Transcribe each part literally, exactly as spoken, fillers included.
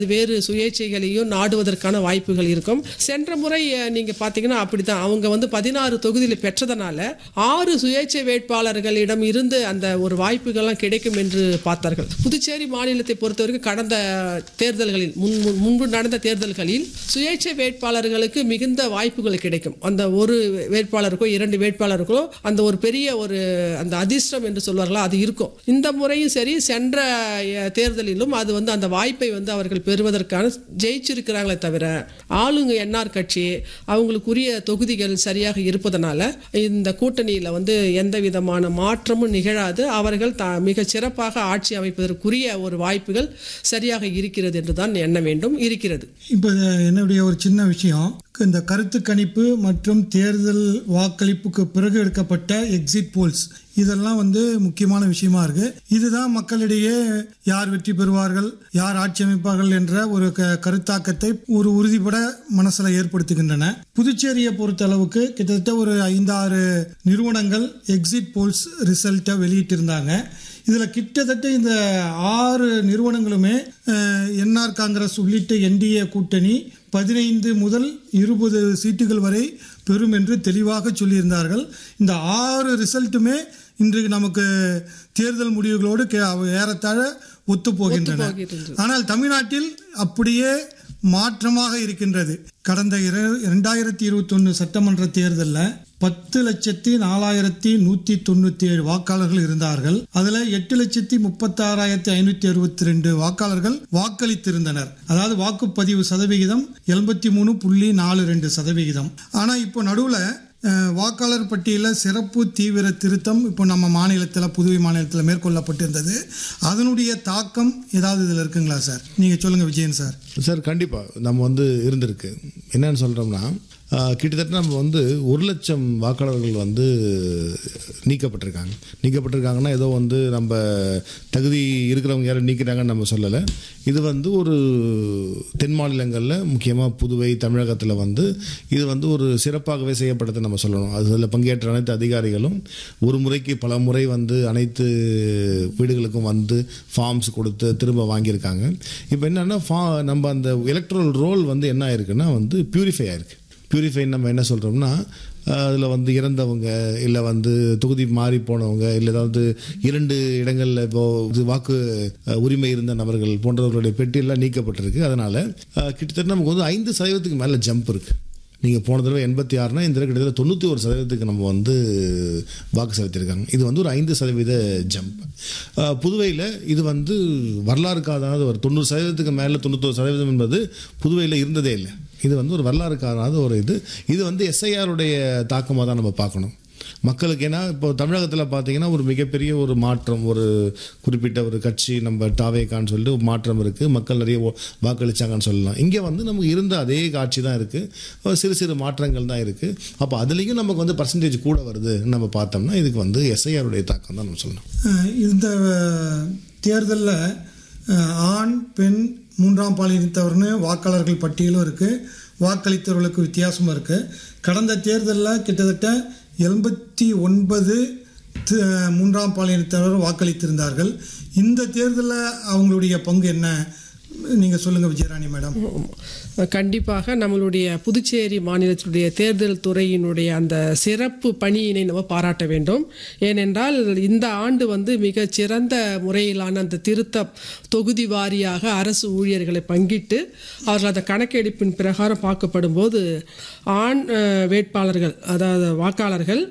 வேறு சுயேட்சைகளையும் நாடுவதற்கான வாய்ப்புகள் இருக்கும். சென்ற முறை நீங்க பாத்தீங்கன்னா அப்படித்தான் அவங்க வந்து பதினாறு தொகுதியில் பெற்றதனால ஆறு சுயேட்சை வேட்பாளர்களிடம் இருந்து அந்த ஒரு வாய்ப்புகள்லாம் கிடைக்கும் என்று பார்த்தார்கள். புதுச்சேரி மாநிலத்தை பொறுத்தவரைக்கும் கடந்த தேர்தல்களில் முன்பு நடந்த தேர்தல்களில் சுயேட்சை வேட்பாளர்களுக்கு மிகுந்த வாய்ப்புகள் கிடைக்கும். அந்த ஒரு வேட்பாளருக்கோ இரண்டு வேட்பாளருக்கோ அந்த ஒரு பெரிய ஒரு அந்த அதிர்ஷ்டம் என்று சொல்வார்களா அது இருக்கும். இந்த முறையும் சரி சென்ற தேர்தலிலும் அது வந்து அந்த வாய்ப்பை வந்து அவர்கள் பெறுவதற்கான ஜெயிச்சிருக்கிறாங்களே தவிர ஆளுங்க என்ஆர் கட்சி அவங்களுக்குரிய தொகுதிகள் சரியாக இருப்பதனால இந்த கூட்டணியில் வந்து எந்த விதமான மாற்றமும் நிகழாது. அவர்கள் மிக சிறப்பாக ஆட்சி அமைப்பதற்குரிய ஒரு வாய்ப்புகள் சரியாக இருக்கிறது என்றுதான் எண்ண வேண்டும் இருக்கிறது. இப்போ என்னுடைய ஒரு சின்ன விஷயம், இந்த கருத்து கணிப்பு மற்றும் தேர்தல் வாக்களிப்புக்கு பிறகு எடுக்கப்பட்ட எக்ஸிட் போல்ஸ் இதெல்லாம் வந்து முக்கியமான விஷயமா இருக்கு. இதுதான் மக்களிடையே யார் வெற்றி பெறுவார்கள், யார் ஆட்சி அமைப்பார்கள் என்ற ஒரு கருத்தாக்கத்தை ஒரு உறுதிப்பட மனசுல ஏற்படுத்துகின்றன. புதுச்சேரியை பொறுத்த அளவுக்கு கிட்டத்தட்ட ஒரு ஐந்தாறு நிறுவனங்கள் எக்ஸிட் போல்ஸ் ரிசல்ட்டை வெளியிட்டிருந்தாங்க. இதுல கிட்டத்தட்ட இந்த ஆறு நிறுவனங்களுமே என்ஆர் காங்கிரஸ் உள்ளிட்ட என்டிஏ கூட்டணி பதினைந்து முதல் இருபது சீட்டுகள் வரை பெறும் என்று தெளிவாக சொல்லியிருந்தார்கள். இந்த ஆறு ரிசல்ட்டுமே இன்று நமக்கு தேர்தல் முடிவுகளோடு ஏறத்தாழ ஒத்து போகின்றன. ஆனால் தமிழ்நாட்டில் அப்படியே மாற்றமாக இருக்கின்றது. கடந்த இரண்டாயிரத்தி இருபத்தி ஒன்னு சட்டமன்ற தேர்தலில் பத்து லட்சத்தி நாலாயிரத்தி நூத்தி தொண்ணூத்தி ஏழு வாக்காளர்கள் இருந்தார்கள். அதுல எட்டு லட்சத்தி முப்பத்தி ஆறாயிரத்தி ஐநூத்தி அறுபத்தி ரெண்டு வாக்காளர்கள் வாக்களித்திருந்தனர். அதாவது வாக்குப்பதிவு சதவிகிதம் எண்பத்தி மூணு புள்ளி நாலு ரெண்டு சதவிகிதம். ஆனா இப்போ நடுவுல வாக்காளர் பட்டியலில் சிறப்பு தீவிர திருத்தம் இப்போ நம்ம மாநிலத்தில் புதுவை மாநிலத்தில் மேற்கொள்ளப்பட்டிருந்தது. அதனுடைய தாக்கம் ஏதாவது இதில் இருக்குங்களா சார்? நீங்கள் சொல்லுங்கள் விஜயன் சார். சார் கண்டிப்பாக நம்ம வந்து இருந்திருக்கு. என்னன்னு சொல்கிறோம்னா கிட்டத்தட்ட நம்ம வந்து ஒரு லட்சம் வாக்காளர்கள் வந்து நீக்கப்பட்டிருக்காங்க. நீக்கப்பட்டிருக்காங்கன்னா ஏதோ வந்து நம்ம தகுதி இருக்கிறவங்க யாரும் நீக்கிறாங்கன்னு நம்ம சொல்லலை. இது வந்து ஒரு தென் மாநிலங்களில் முக்கியமாக புதுவை தமிழகத்தில் வந்து இது வந்து ஒரு சிறப்பாகவே செய்யப்பட்டதை நம்ம சொல்லணும். அதில் பங்கேற்ற அனைத்து அதிகாரிகளும் ஒரு முறைக்கு பல முறை வந்து அனைத்து வீடுகளுக்கும் வந்து ஃபார்ம்ஸ் கொடுத்து திரும்ப வாங்கியிருக்காங்க. இப்போ என்னென்னா ஃபா நம்ம அந்த எலக்ட்ரல் ரோல் வந்து என்ன ஆயிருக்குன்னா வந்து பியூரிஃபை ஆயிருக்கு. பியூரிஃபை நம்ம என்ன சொல்கிறோம்னா அதில் வந்து இறந்தவங்க இல்லை வந்து தொகுதி மாறி போனவங்க இல்லை ஏதாவது இரண்டு இடங்களில் இப்போ வாக்கு உரிமை இருந்த நபர்கள் போன்றவர்களுடைய பெட்டியெல்லாம் நீக்கப்பட்டிருக்கு. அதனால் கிட்டத்தட்ட நமக்கு வந்து ஐந்து சதவீதத்துக்கு மேலே ஜம்ப் இருக்குது. நீங்கள் போன தடவை எண்பத்தி ஆறுனா இந்த கிட்டத்தட்ட தொண்ணூற்றி ஒரு சதவீதத்துக்கு நம்ம வந்து வாக்கு செலுத்தியிருக்காங்க. இது வந்து ஒரு ஐந்து சதவீத ஜம்ப். புதுவையில் இது வந்து வரலாறுக்காத ஒரு தொண்ணூறு சதவீதத்துக்கு மேலே தொண்ணூத்தொரு சதவீதம் என்பது புதுவையில் இருந்ததே இல்லை. இது வந்து ஒரு வரலாறுக்காத ஒரு இது இது வந்து எஸ்ஐஆருடைய தாக்கமாக தான் நம்ம பார்க்கணும் மக்களுக்கு. ஏன்னா இப்போ தமிழகத்தில் பார்த்தீங்கன்னா ஒரு மிகப்பெரிய ஒரு மாற்றம், ஒரு குறிப்பிட்ட ஒரு கட்சி நம்ம டாவேக்கான்னு சொல்லிட்டு ஒரு மாற்றம் இருக்குது. மக்கள் நிறைய வாக்களிச்சாங்கன்னு சொல்லலாம். இங்கே வந்து நமக்கு இருந்த அதே காட்சி தான் இருக்குது, சிறு சிறு மாற்றங்கள் தான் இருக்குது. அப்போ அதுலேயும் நமக்கு வந்து பர்சன்டேஜ் கூட வருது நம்ம பார்த்தோம்னா இதுக்கு வந்து எஸ்ஐஆருடைய தாக்கம் தான் நம்ம சொல்லணும். இந்த தேர்தலில் ஆண் பெண் மூன்றாம் பாலினத்தவர்னு வாக்காளர்கள் பட்டியலும் இருக்குது, வாக்களித்தவர்களுக்கு வித்தியாசமும் இருக்குது. கடந்த தேர்தலில் கிட்டத்தட்ட எண்பத்தி ஒன்பது மூன்றாம் பாலினத்தவர் வாக்களித்திருந்தார்கள். இந்த தேர்தலில் அவங்களுடைய பங்கு என்ன நீங்கள் சொல்லுங்கள் விஜயராணி மேடம். கண்டிப்பாக நம்மளுடைய புதுச்சேரி மாநிலத்தினுடைய தேர்தல் துறையினுடைய அந்த சிறப்பு பணியினை நம்ம பாராட்ட வேண்டும். ஏனென்றால் இந்த ஆண்டு வந்து மிக சிறந்த முறையிலான அந்த திருத்த தொகுதி வாரியாக அரசு ஊழியர்களை பங்கிட்டு அவர்கள் அந்த கணக்கெடுப்பின் பிரகாரம் பார்க்கப்படும் போது ஆண் வேட்பாளர்கள் அதாவது வாக்காளர்கள்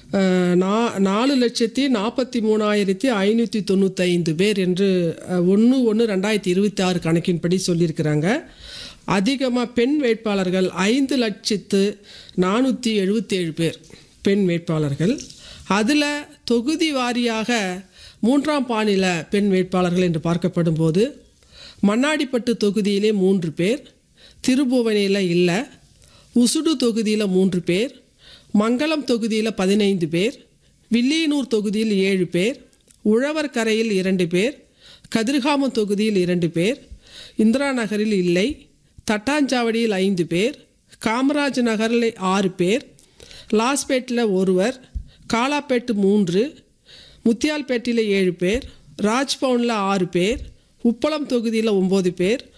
நாலு லட்சத்தி நாற்பத்தி மூணாயிரத்தி ஐநூற்றி தொண்ணூற்றி ஐந்து பேர் என்று ஒன்று ஒன்று ரெண்டாயிரத்தி இருபத்தி ஆறு கணக்கின்படி சொல்லியிருக்கிறாங்க. அதிகமாக பெண் வேட்பாளர்கள் ஐந்து லட்சத்து நானூற்றி எழுபத்தி ஏழு பேர் பெண் வேட்பாளர்கள். அதில் தொகுதி வாரியாக மூன்றாம் பாலின பெண் வேட்பாளர்கள் என்று பார்க்கப்படும் போது மண்ணாடிப்பட்டு தொகுதியிலே மூன்று பேர், திருபுவனையில் இல்லை, உசுடு தொகுதியில் மூன்று பேர், மங்களம் தொகுதியில் பதினைந்து பேர், வில்லியனூர் தொகுதியில் ஏழு பேர், உழவர் கரையில் இரண்டு பேர், கதிர்காமம் தொகுதியில் இரண்டு பேர், இந்திரா நகரில் இல்லை, தட்டாஞ்சாவடியில் ஐந்து பேர், காமராஜ் நகரில் ஆறு பேர், லாஸ்பேட்டில் ஒருவர், காலாப்பேட்டு மூன்று, முத்தியால்பேட்டில் ஏழு பேர், ராஜ்பவனில் ஆறு பேர், உப்பளம் தொகுதியில் ஒம்பது பேர்,